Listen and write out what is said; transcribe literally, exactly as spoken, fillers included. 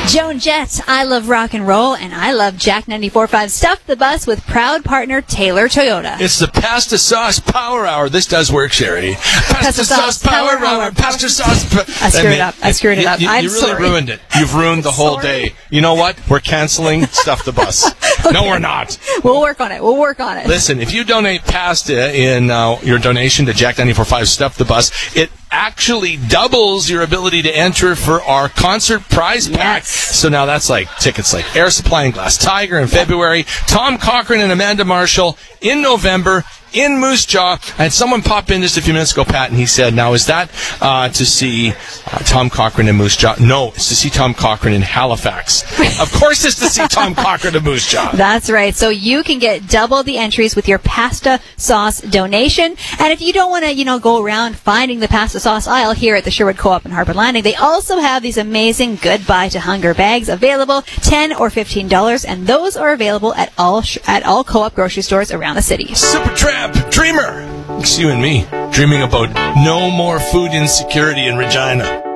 Joan Jett, I love rock and roll, and I love Jack ninety-four point five Stuff the Bus with proud partner Taylor Toyota. It's the Pasta Sauce Power Hour. This does work, Sherry. Pasta, Pasta Sauce, Sauce Power, Power Hour. Hour. Pasta Sauce. Pa- I screwed I mean, it up. I screwed it you, up. You, I'm you really sorry. ruined it. You've ruined the whole Sorry. day. You know what? We're canceling Stuff the Bus. Okay. No, we're not. We'll work on it. We'll work on it. Listen, if you donate pasta in uh, your donation to Jack ninety-four point five Stuff the Bus, it actually doubles your ability to enter for our concert prize pack. Yes. So now that's like tickets like Air Supply and Glass Tiger in February, Tom Cochrane and Amanda Marshall in November in Moose Jaw. I had someone pop in just a few minutes ago, Pat, and he said, now is that uh, to see uh, Tom Cochrane in Moose Jaw? No, it's to see Tom Cochrane in Halifax. Of course it's to see Tom Cochrane in Moose Jaw. That's right. So you can get double the entries with your pasta sauce donation. And if you don't want to, you know, go around finding the pasta sauce aisle here at the Sherwood Co-op in Harper Landing, they also have these amazing Goodbye to Hunger bags available, ten or fifteen dollars, and those are available at all sh- at all Co-op grocery stores around the city. Super Trap Dreamer. It's you and me dreaming about no more food insecurity in Regina.